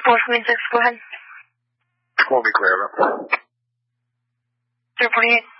446, go ahead. Won't be clear enough. 348.